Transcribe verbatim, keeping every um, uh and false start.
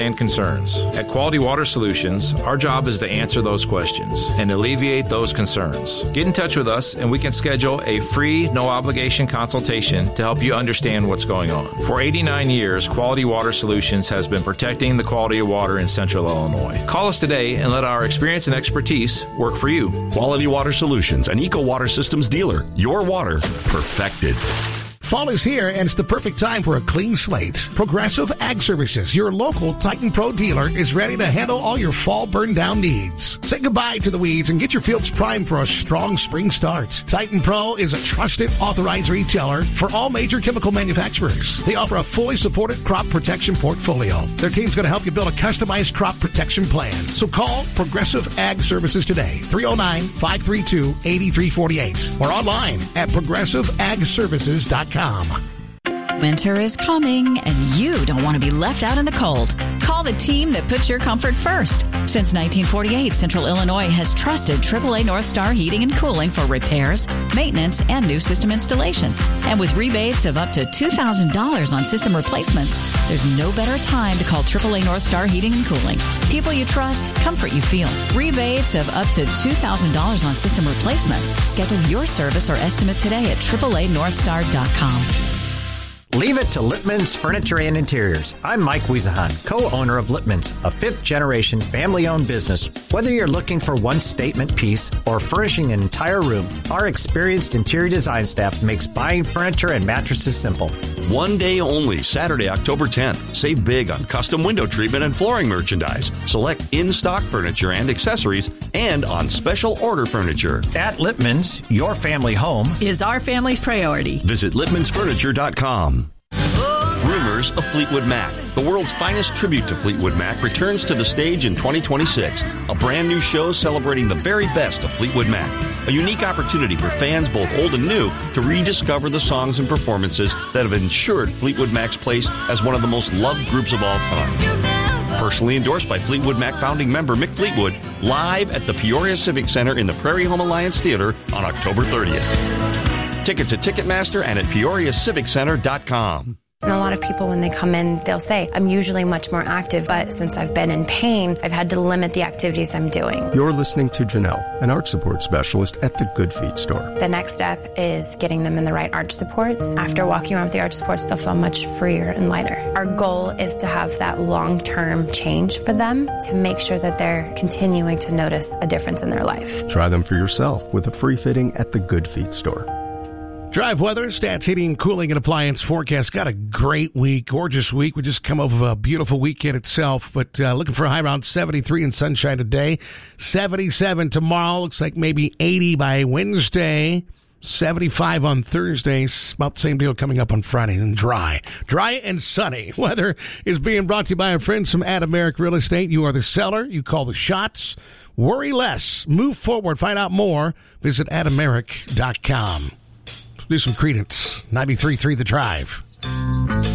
and concerns. At Quality Water Solutions, our job is to answer those questions and alleviate those concerns. Get in touch with us and we can schedule a free, no-obligation consultation to help you understand what's going on. For eighty-nine years, Quality Water Solutions has been protecting the quality of water in Central Illinois. Call us today and let our experience and expertise work for you. Quality Water Solutions, an Eco Water Systems dealer. Your water perfected. Fall is here, and it's the perfect time for a clean slate. Progressive Ag Services, your local Titan Pro dealer, is ready to handle all your fall burn-down needs. Say goodbye to the weeds and get your fields primed for a strong spring start. Titan Pro is a trusted, authorized retailer for all major chemical manufacturers. They offer a fully supported crop protection portfolio. Their team's going to help you build a customized crop protection plan. So call Progressive Ag Services today, three oh nine, five three two, eight three four eight, or online at progressive ag services dot com. Winter is coming, and you don't want to be left out in the cold. Call the team that puts your comfort first. Since nineteen forty-eight, Central Illinois has trusted triple A North Star Heating and Cooling for repairs, maintenance, and new system installation. And with rebates of up to two thousand dollars on system replacements, there's no better time to call triple A North Star Heating and Cooling. People you trust, comfort you feel. Rebates of up to two thousand dollars on system replacements. Schedule your service or estimate today at triple A north star dot com. Leave it to Littman's Furniture and Interiors. I'm Mike Wiesahan, co-owner of Littman's, a fifth-generation family-owned business. Whether you're looking for one statement piece or furnishing an entire room, our experienced interior design staff makes buying furniture and mattresses simple. One day only, Saturday, October tenth. Save big on custom window treatment and flooring merchandise. Select in-stock furniture and accessories, and on special order furniture. At Littman's, your family home is our family's priority. Visit littmans furniture dot com. Rumors of Fleetwood Mac. The world's finest tribute to Fleetwood Mac returns to the stage in twenty twenty-six. A brand new show celebrating the very best of Fleetwood Mac. A unique opportunity for fans both old and new to rediscover the songs and performances that have ensured Fleetwood Mac's place as one of the most loved groups of all time. Personally endorsed by Fleetwood Mac founding member Mick Fleetwood, live at the Peoria Civic Center in the Prairie Home Alliance Theater on October thirtieth. Tickets at Ticketmaster and at peoria civic center dot com. And a lot of people, when they come in, they'll say, I'm usually much more active, but since I've been in pain, I've had to limit the activities I'm doing. You're listening to Janelle, an arch support specialist at the Good Feet store. The next step is getting them in the right arch supports. After walking around with the arch supports, they'll feel much freer and lighter. Our goal is to have that long-term change for them to make sure that they're continuing to notice a difference in their life. Try them for yourself with a free fitting at the Good Feet store. Drive weather, Stats Heating, Cooling, and Appliance forecast. Got a great week, gorgeous week. We just come over a beautiful weekend itself, but uh, looking for a high around seventy-three and sunshine today. seventy-seven tomorrow. Looks like maybe eighty by Wednesday. seventy-five on Thursday. About the same deal coming up on Friday. And dry. Dry and sunny. Weather is being brought to you by our friends from Adameric Real Estate. You are the seller. You call the shots. Worry less. Move forward. Find out more. Visit adameric dot com. Do some Credence. ninety-three point three The Drive.